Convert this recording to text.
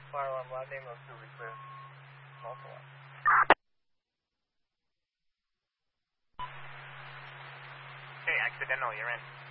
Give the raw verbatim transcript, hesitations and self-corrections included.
Fire alarm, loud name of two, be clear. Multiple. Okay, accidental, you're in.